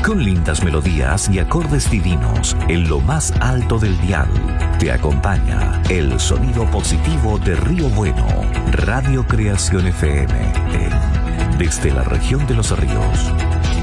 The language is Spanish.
Con lindas melodías y acordes divinos en lo más alto del dial, te acompaña el sonido positivo de Río Bueno, Radio Creación FM, desde la región de Los Ríos.